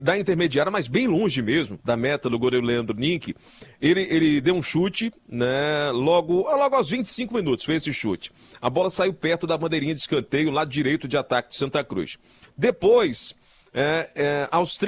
da intermediária, mas bem longe mesmo da meta do goleiro Leandro Nink. Ele deu um chute, né, logo aos 25 minutos, fez esse chute. A bola saiu perto da bandeirinha de escanteio, lado direito de ataque de Santa Cruz. Depois, aos